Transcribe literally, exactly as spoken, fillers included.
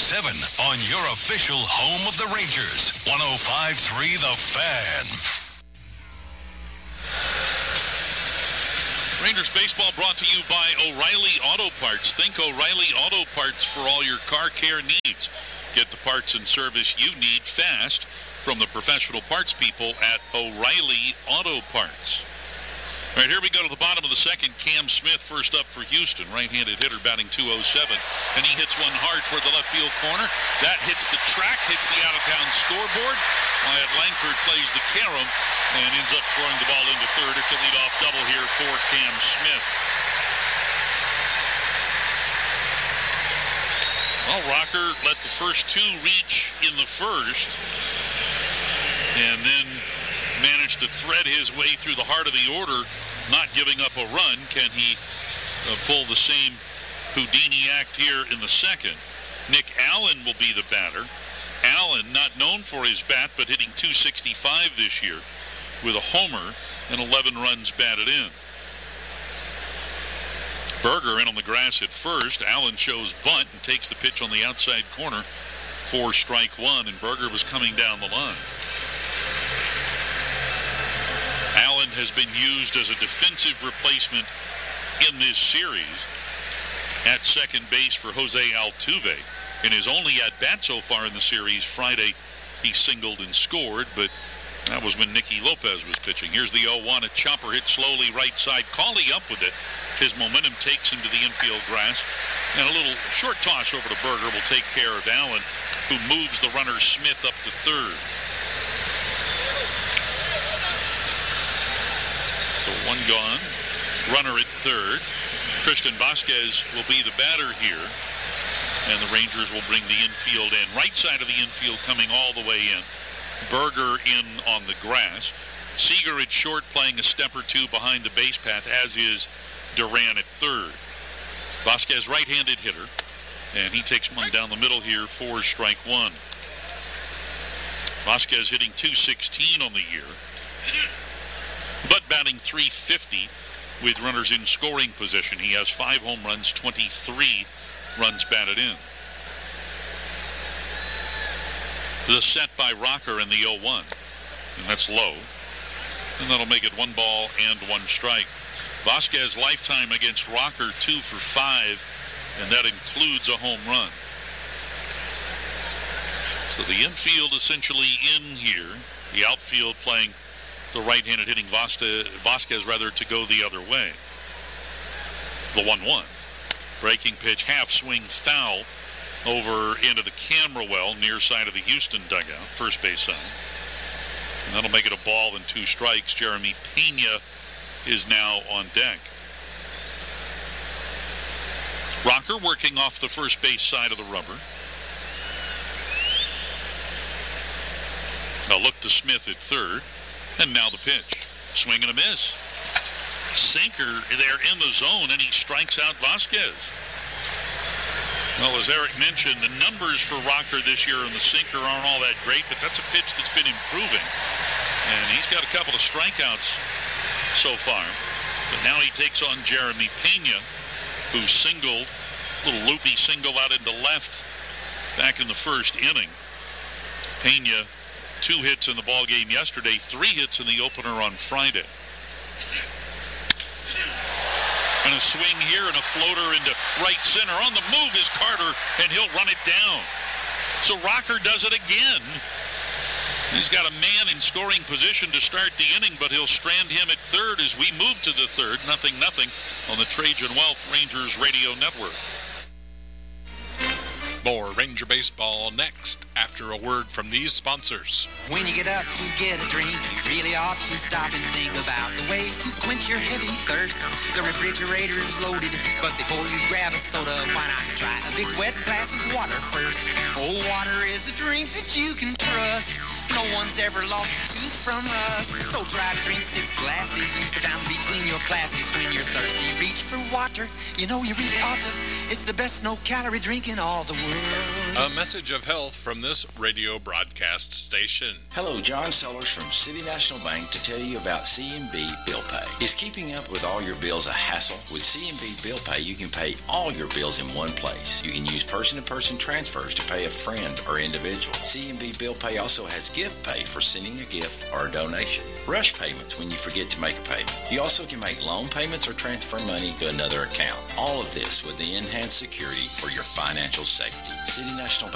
seven on your official home of the Rangers. one oh five point three The Fan. Rangers baseball brought to you by O'Reilly Auto Parts. Think O'Reilly Auto Parts for all your car care needs. Get the parts and service you need fast from the professional parts people at O'Reilly Auto Parts. All right, here we go to the bottom of the second. Cam Smith first up for Houston. Right-handed hitter batting two oh seven. And he hits one hard toward the left field corner. That hits the track, hits the out-of-town scoreboard. Wyatt Langford plays the carom and ends up throwing the ball into third. It's a leadoff double here for Cam Smith. Well, Rocker let the first two reach in the first. And then managed to thread his way through the heart of the order, not giving up a run. Can he uh, pull the same Houdini act here in the second? Nick Allen will be the batter. Allen, not known for his bat, but hitting two sixty-five this year with a homer and eleven runs batted in. Berger in on the grass at first. Allen shows bunt and takes the pitch on the outside corner for strike one, and Berger was coming down the line. Allen has been used as a defensive replacement in this series at second base for Jose Altuve. In his only at-bat so far in the series, Friday he singled and scored, but that was when Nicky Lopez was pitching. Here's the oh one, a chopper hit slowly right side. Cauley up with it. His momentum takes him to the infield grass. And a little short toss over to Berger will take care of Allen, who moves the runner Smith up to third. So one gone. Runner at third. Christian Vasquez will be the batter here. And the Rangers will bring the infield in. Right side of the infield coming all the way in. Berger in on the grass. Seager at short playing a step or two behind the base path, as is Duran at third. Vasquez right-handed hitter. And he takes one down the middle here for strike one. Vasquez hitting two sixteen on the year. But batting three fifty with runners in scoring position. He has five home runs, twenty-three runs batted in. The set by Rocker in the oh one. And that's low. And that'll make it one ball and one strike. Vasquez lifetime against Rocker, two for five. And that includes a home run. So the infield essentially in here. The outfield playing the right-handed hitting Vasquez rather to go the other way. The one one. Breaking pitch, half swing foul over into the camera well near side of the Houston dugout, first base side. And that'll make it a ball and two strikes. Jeremy Pena is now on deck. Rocker working off the first base side of the rubber. A look to Smith at third. And now the pitch. Swing and a miss. Sinker there in the zone, and he strikes out Vasquez. Well, as Eric mentioned, the numbers for Rocker this year in the sinker aren't all that great, but that's a pitch that's been improving. And he's got a couple of strikeouts so far. But now he takes on Jeremy Pena, who singled, a little loopy single out into left back in the first inning. Pena, two hits in the ball game yesterday, three hits in the opener on Friday. And a swing here and a floater into right center. On the move is Carter, and he'll run it down. So Rocker does it again. He's got a man in scoring position to start the inning, but he'll strand him at third as we move to the third. Nothing, nothing on the Trajan Wealth Rangers Radio Network. More Ranger Baseball next after a word from these sponsors. When you get up to get a drink, you really ought to stop and think about the way to quench your heavy thirst. The refrigerator is loaded, but before you grab a soda, why not try a big wet glass of water first? Cold water is a drink that you can trust. No one's ever lost a tooth from rust. So try to drink six glasses. Use the down between your classes. When you're thirsty, reach for water. You know you really ought to. It's the best no-calorie drink in all the world. A message of health from this radio broadcast station. Hello, John Sellers from City National Bank to tell you about C M B Bill Pay. Is keeping up with all your bills a hassle? With C M B Bill Pay, you can pay all your bills in one place. You can use person-to-person transfers to pay a friend or individual. C M B Bill Pay also has gift pay for sending a gift or a donation. Rush payments when you forget to make a payment. You also can make loan payments or transfer money to another account. All of this with the enhanced security for your financial safety. City National Bank.